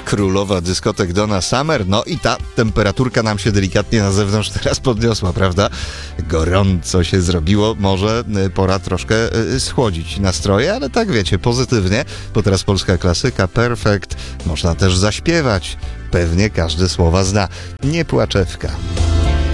królowa dyskotek Donna Summer. No i ta temperaturka nam się delikatnie na zewnątrz teraz podniosła, prawda? Gorąco się zrobiło, może pora troszkę schłodzić nastroje, ale tak wiecie, pozytywnie, bo teraz polska klasyka, Perfect, można też zaśpiewać. Pewnie każde słowa zna. Nie płaczewka.